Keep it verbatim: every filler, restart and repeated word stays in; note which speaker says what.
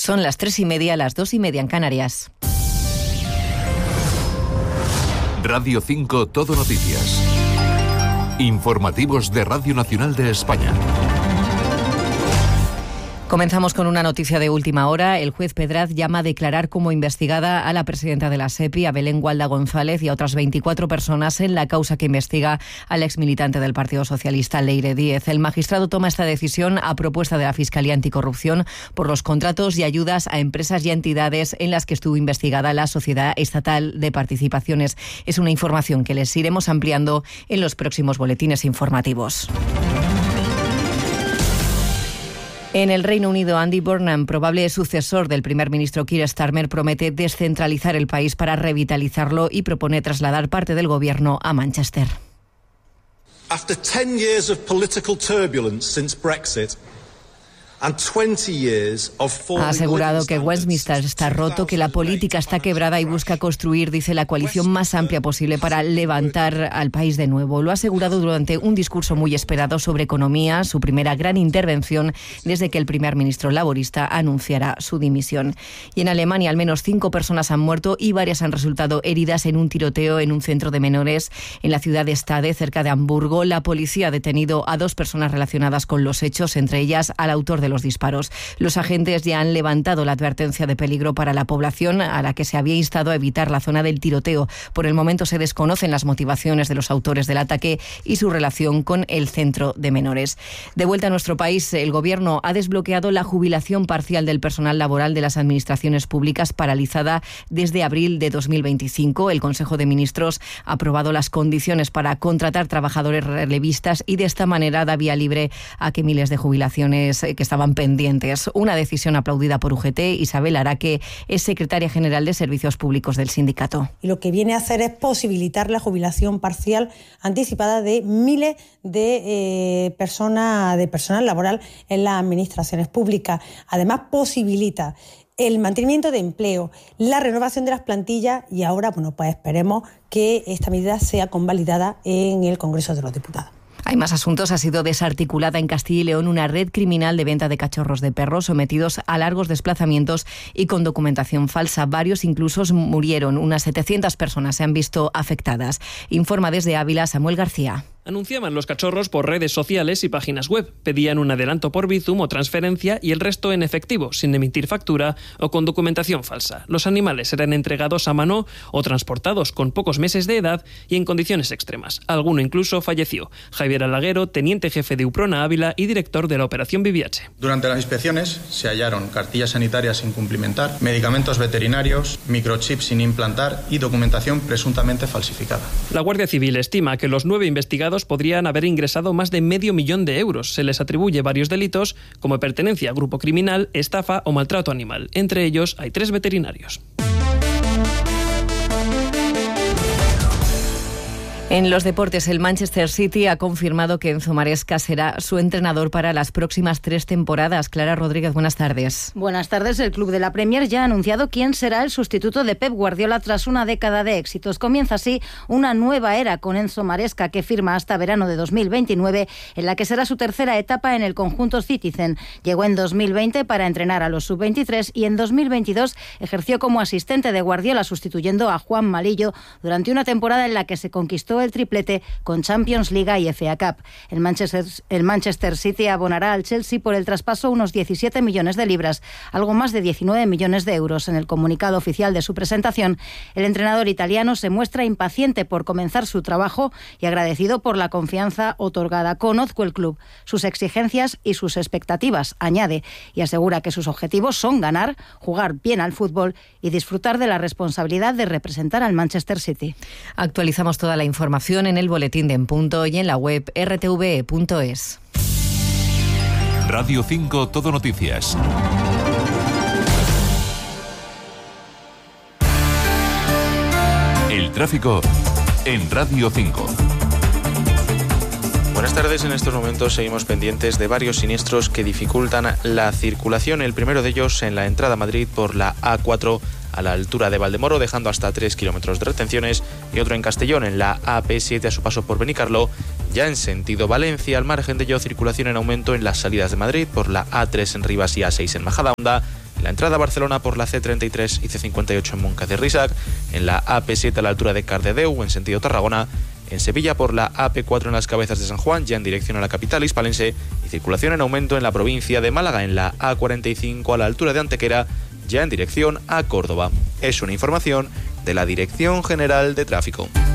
Speaker 1: Son las tres y media, las dos y media en Canarias.
Speaker 2: Radio cinco Todo Noticias. Informativos de Radio Nacional de España.
Speaker 1: Comenzamos con una noticia de última hora. El juez Pedraz llama a declarar como investigada a la presidenta de la SEPI, a Belén Gualda González, y a otras veinticuatro personas en la causa que investiga al exmilitante del Partido Socialista, Leire Díez. El magistrado toma esta decisión a propuesta de la Fiscalía Anticorrupción por los contratos y ayudas a empresas y entidades en las que estuvo investigada la Sociedad Estatal de Participaciones. Es una información que les iremos ampliando en los próximos boletines informativos. En el Reino Unido, Andy Burnham, probable sucesor del primer ministro Keir Starmer, promete descentralizar el país para revitalizarlo y propone trasladar parte del gobierno a Manchester.
Speaker 3: After ten years of political turbulence since Brexit,
Speaker 1: ha asegurado que Westminster está roto, que la política está quebrada y busca construir, dice, la coalición más amplia posible para levantar al país de nuevo. Lo ha asegurado durante un discurso muy esperado sobre economía, su primera gran intervención desde que el primer ministro laborista anunciara su dimisión. Y en Alemania, al menos cinco personas han muerto y varias han resultado heridas en un tiroteo en un centro de menores en la ciudad de Stade, cerca de Hamburgo. La policía ha detenido a dos personas relacionadas con los hechos, entre ellas al autor de los disparos. Los agentes ya han levantado la advertencia de peligro para la población, a la que se había instado a evitar la zona del tiroteo. Por el momento se desconocen las motivaciones de los autores del ataque y su relación con el centro de menores. De vuelta a nuestro país, el Gobierno ha desbloqueado la jubilación parcial del personal laboral de las administraciones públicas, paralizada desde abril de dos mil veinticinco. El Consejo de Ministros ha aprobado las condiciones para contratar trabajadores relevistas y de esta manera da vía libre a que miles de jubilaciones que estaban pendientes. Una decisión aplaudida por U G T. Isabel Araque es secretaria general de Servicios Públicos del sindicato.
Speaker 4: Y lo que viene a hacer es posibilitar la jubilación parcial anticipada de miles de eh, personas, de personal laboral en las administraciones públicas. Además, posibilita el mantenimiento de empleo, la renovación de las plantillas y ahora, bueno, pues esperemos que esta medida sea convalidada en el Congreso de los Diputados.
Speaker 1: Hay más asuntos. Ha sido desarticulada en Castilla y León una red criminal de venta de cachorros de perros sometidos a largos desplazamientos y con documentación falsa. Varios incluso murieron. Unas setecientas personas se han visto afectadas. Informa desde Ávila Samuel García.
Speaker 5: Anunciaban los cachorros por redes sociales y páginas web. Pedían un adelanto por Bizum o transferencia y el resto en efectivo, sin emitir factura o con documentación falsa. Los animales eran entregados a mano o transportados con pocos meses de edad y en condiciones extremas. Alguno incluso falleció. Javier Alaguero, teniente jefe de Uprona Ávila y director de la Operación Viviache.
Speaker 6: Durante las inspecciones se hallaron cartillas sanitarias sin cumplimentar, medicamentos veterinarios, microchips sin implantar y documentación presuntamente falsificada.
Speaker 5: La Guardia Civil estima que los nueve investigados podrían haber ingresado más de medio millón de euros. Se les atribuye varios delitos como pertenencia a grupo criminal, estafa o maltrato animal. Entre ellos hay tres veterinarios.
Speaker 1: En los deportes, el Manchester City ha confirmado que Enzo Maresca será su entrenador para las próximas tres temporadas. Clara Rodríguez, buenas tardes.
Speaker 7: Buenas tardes. El club de la Premier ya ha anunciado quién será el sustituto de Pep Guardiola tras una década de éxitos. Comienza así una nueva era con Enzo Maresca, que firma hasta verano de dos mil veintinueve, en la que será su tercera etapa en el conjunto Citizen. Llegó en dos mil veinte para entrenar a los sub veintitrés y en dos mil veintidós ejerció como asistente de Guardiola, sustituyendo a Juan Malillo durante una temporada en la que se conquistó el triplete con Champions League y F A Cup. El Manchester, el Manchester City abonará al Chelsea por el traspaso unos diecisiete millones de libras, algo más de diecinueve millones de euros. En el comunicado oficial de su presentación, el entrenador italiano se muestra impaciente por comenzar su trabajo y agradecido por la confianza otorgada. Conozco el club, sus exigencias y sus expectativas, añade, y asegura que sus objetivos son ganar, jugar bien al fútbol y disfrutar de la responsabilidad de representar al Manchester City.
Speaker 1: Actualizamos toda la información en el boletín de En Punto y en la web erre te ve punto es.
Speaker 2: Radio cinco Todo Noticias. El tráfico en Radio cinco.
Speaker 8: Buenas tardes. En estos momentos seguimos pendientes de varios siniestros que dificultan la circulación. El primero de ellos en la entrada a Madrid por la A cuatro a la altura de Valdemoro, dejando hasta tres kilómetros de retenciones, y otro en Castellón en la A P siete a su paso por Benicarló. Ya en sentido Valencia, al margen de ello, circulación en aumento en las salidas de Madrid por la A tres en Rivas y A seis en Majadahonda, la entrada a Barcelona por la C treinta y tres y C cincuenta y ocho en Montcada de Risac, en la A P siete a la altura de Cardedeu en sentido Tarragona, en Sevilla por la A P cuatro en las Cabezas de San Juan, ya en dirección a la capital hispalense, y circulación en aumento en la provincia de Málaga en la A cuarenta y cinco a la altura de Antequera, ya en dirección a Córdoba. Es una información de la Dirección General de Tráfico.